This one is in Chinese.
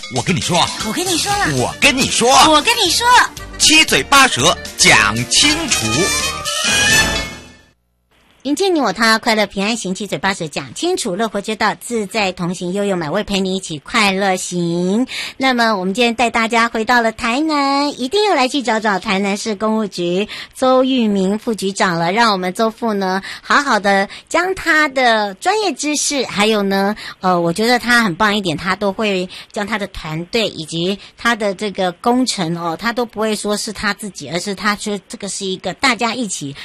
我跟你说， 我跟你说了， 我跟你说， 我跟你说， 七嘴八舌讲清楚。 迎接你我他，快乐平安行，七嘴八舌讲清楚，乐活街道自在同行，悠悠美味陪你一起快乐行。那么我们今天带大家回到了台南，一定要来去找找台南市公务局邹玉明副局长了，让我们邹副呢好好的将他的专业知识，还有呢我觉得他很棒一点，他都会将他的团队以及他的这个工程他都不会说是他自己，而是他说这个是一个大家一起